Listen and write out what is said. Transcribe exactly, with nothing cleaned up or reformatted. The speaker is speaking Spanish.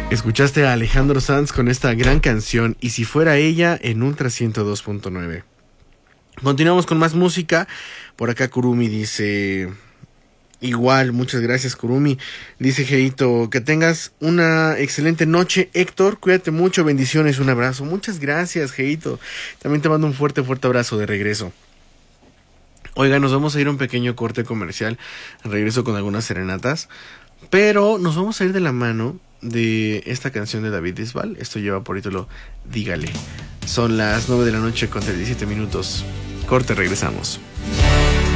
Escuchaste a Alejandro Sanz con esta gran canción Y si fuera ella en Ultra ciento dos punto nueve. Continuamos con más música. Por acá Kurumi dice... Igual, muchas gracias Kurumi. Dice Geito, que tengas una excelente noche, Héctor. Cuídate mucho, bendiciones, un abrazo. Muchas gracias, Geito. También te mando un fuerte, fuerte abrazo de regreso. Oiga, nos vamos a ir a un pequeño corte comercial. Regreso con algunas serenatas. Pero nos vamos a ir de la mano de esta canción de David Bisbal. Esto lleva por título Dígale. Son las nueve de la noche con treinta y siete minutos. Corte, regresamos.